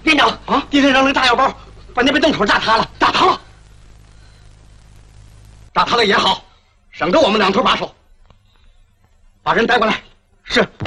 店长啊，地上扔了个炸药包，把那边洞口炸塌了，炸塌了。炸塌了也好，省得我们两头把守。把人带过来。是。